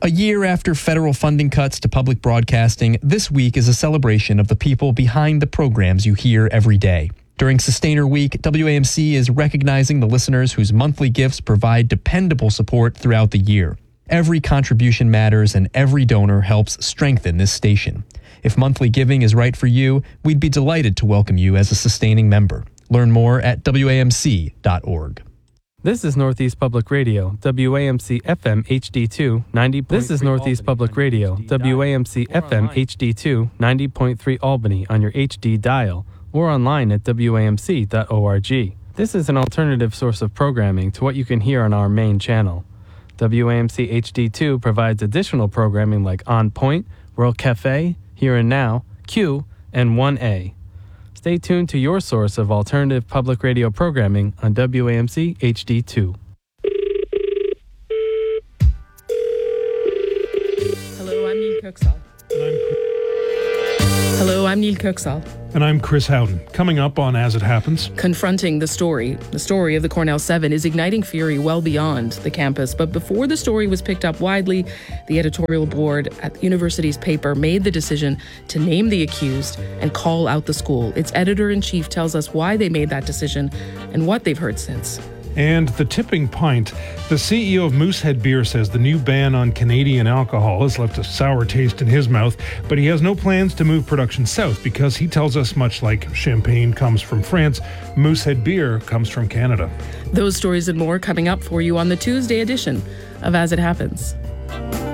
A year after federal funding cuts to public broadcasting, this week is a celebration of the people behind the programs you hear every day. During Sustainer Week, WAMC is recognizing the listeners whose monthly gifts provide dependable support throughout the year. Every contribution matters and every donor helps strengthen this station. If monthly giving is right for you, we'd be delighted to welcome you as a sustaining member. Learn more at WAMC.org. This is Northeast Public Radio, WAMC FM HD2 90.3. This is Northeast Public Radio, WAMC FM HD2 90.3 Albany on your HD dial or online at WAMC.org. This is an alternative source of programming to what you can hear on our main channel. WAMC HD2 provides additional programming like On Point, World Cafe, Here and Now, Q, and 1A. Stay tuned to your source of alternative public radio programming on WAMC HD2. Hello, I'm Neil Kirksall. Hello, I'm Neil Kirksall. And I'm Chris Howden. Coming up on As It Happens. Confronting the story of the Cornell 7 is igniting fury well beyond the campus. But before the story was picked up widely, the editorial board at the university's paper made the decision to name the accused and call out the school. Its editor-in-chief tells us why they made that decision and what they've heard since. And The Tipping Pint. The CEO of Moosehead Beer says the new ban on Canadian alcohol has left a sour taste in his mouth, but he has no plans to move production south because he tells us much like champagne comes from France, Moosehead Beer comes from Canada. Those stories and more coming up for you on the Tuesday edition of As It Happens.